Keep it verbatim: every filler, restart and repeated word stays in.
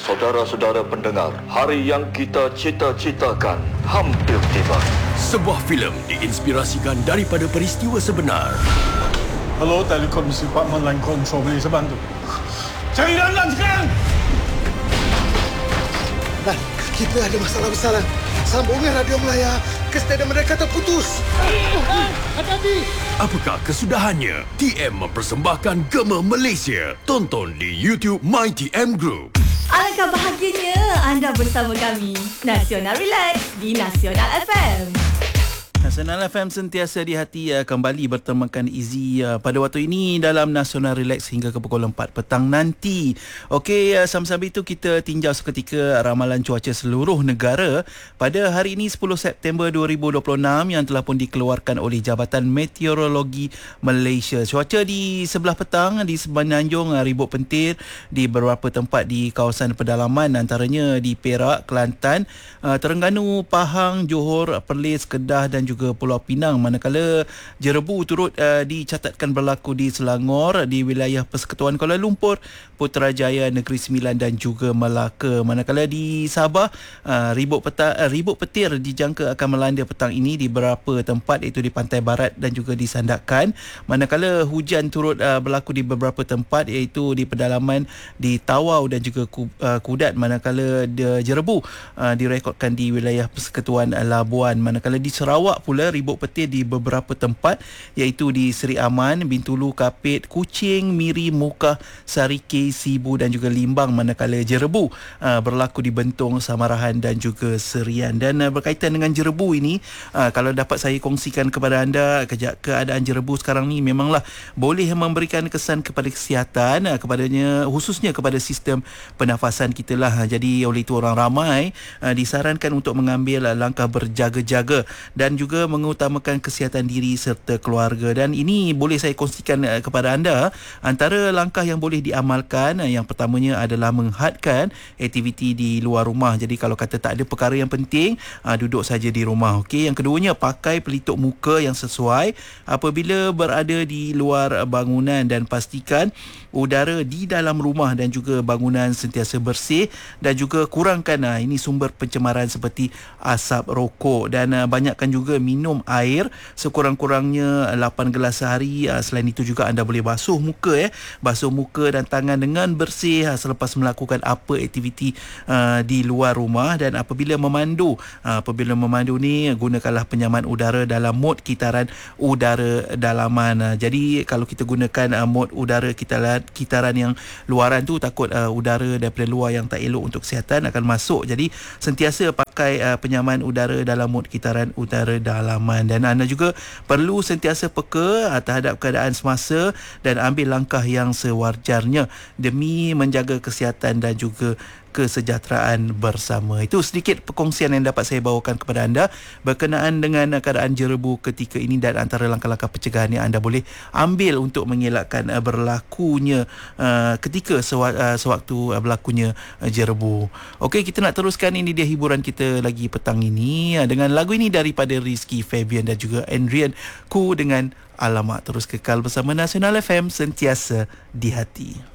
Saudara-saudara pendengar, hari yang kita cita-citakan hampir tiba. Sebuah filem diinspirasikan daripada peristiwa sebenar. Hello, Telekom Department Line Control, boleh saya bantu? Cari Lan sekarang! Lan, kita ada masalah besar, Lan. Sambungan radio Melaya ke stadium mereka terputus. Hati-hati! Apakah kesudahannya? T M mempersembahkan Gema Malaysia. Tonton di YouTube My T M Group. Alangkah bahagianya anda bersama kami. Nasional Relax di Nasional F M. Nasional F M sentiasa di hati, uh, kembali bertemakan Izzy uh, pada waktu ini dalam Nasional Relax hingga ke pukul empat petang nanti. Okey, uh, sama-sama itu kita tinjau seketika ramalan cuaca seluruh negara pada hari ini sepuluh September dua ribu dua puluh enam yang telah pun dikeluarkan oleh Jabatan Meteorologi Malaysia. Cuaca di sebelah petang di Semenanjung uh, ribut pentir di beberapa tempat di kawasan pedalaman, antaranya di Perak, Kelantan, uh, Terengganu, Pahang, Johor, Perlis, Kedah dan juga juga Pulau Pinang, manakala jerebu turut uh, dicatatkan berlaku di Selangor, di wilayah Persekutuan Kuala Lumpur, Putrajaya, Negeri Sembilan dan juga Melaka. Manakala di Sabah, uh, ribut peta, uh, ribut petir dijangka akan melanda petang ini di beberapa tempat, iaitu di pantai barat dan juga di Sandakan. Manakala hujan turut uh, berlaku di beberapa tempat, iaitu di pedalaman di Tawau dan juga uh, Kudat. Manakala de, jerebu uh, direkodkan di wilayah Persekutuan Labuan. Manakala di Sarawak pula ribut petir di beberapa tempat, iaitu di Seri Aman, Bintulu, Kapit, Kuching, Miri, Mukah, Sarike, Sibu dan juga Limbang. Manakala jerebu uh, berlaku di Bentong, Samarahan dan juga Serian. Dan uh, berkaitan dengan jerebu ini, uh, kalau dapat saya kongsikan kepada anda, kejap keadaan jerebu sekarang ni memanglah boleh memberikan kesan kepada kesihatan, uh, kepadanya, khususnya kepada sistem pernafasan kita lah. Jadi oleh itu orang ramai uh, disarankan untuk mengambil uh, langkah berjaga-jaga dan juga mengutamakan kesihatan diri serta keluarga. Dan ini boleh saya kongsikan uh, kepada anda antara langkah yang boleh diamalkan. Uh, yang pertamanya adalah menghadkan aktiviti di luar rumah. Jadi kalau kata tak ada perkara yang penting, uh, duduk saja di rumah. Okey, yang keduanya pakai pelitup muka yang sesuai apabila berada di luar bangunan, dan pastikan udara di dalam rumah dan juga bangunan sentiasa bersih, dan juga kurangkan uh, ini sumber pencemaran seperti asap rokok, dan uh, banyakkan juga minum air sekurang-kurangnya lapan gelas sehari. Selain itu juga anda boleh basuh muka eh basuh muka dan tangan dengan bersih selepas melakukan apa aktiviti uh, di luar rumah. Dan apabila memandu, uh, apabila memandu ni gunakanlah penyaman udara dalam mod kitaran udara dalaman. Uh, jadi kalau kita gunakan uh, mod udara kitaran, kitaran yang luaran tu, takut uh, udara daripada luar yang tak elok untuk kesihatan akan masuk. Jadi sentiasa pakai uh, penyaman udara dalam mod kitaran udara dalaman. Dan anda juga perlu sentiasa peka terhadap keadaan semasa dan ambil langkah yang sewajarnya demi menjaga kesihatan dan juga kesejahteraan bersama. Itu sedikit perkongsian yang dapat saya bawakan kepada anda berkenaan dengan keadaan jerebu ketika ini dan antara langkah-langkah pencegahan yang anda boleh ambil untuk mengelakkan berlakunya uh, ketika sewa- uh, sewaktu uh, berlakunya uh, jerebu. Okey, kita nak teruskan. Ini dia hiburan kita lagi petang ini uh, dengan lagu ini daripada Rizky Fabian dan juga Adrian Ku dengan Alamak. Terus kekal bersama Nasional F M, sentiasa di hati.